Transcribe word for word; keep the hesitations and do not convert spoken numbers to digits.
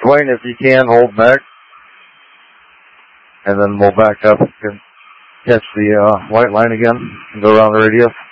Dwayne, if you can, hold back. And then we'll back up and catch the uh, white line again and go around the radius.